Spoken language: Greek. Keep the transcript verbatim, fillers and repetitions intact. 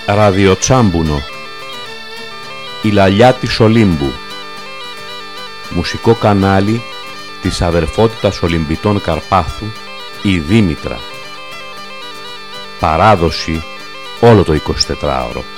Ραδιοτσάμπουνο, η λαλιά της Ολύμπου, μουσικό κανάλι της αδερφότητας Ολυμπητών Καρπάθου, η Δήμητρα. Παράδοση όλο το εικοσιτετράωρο.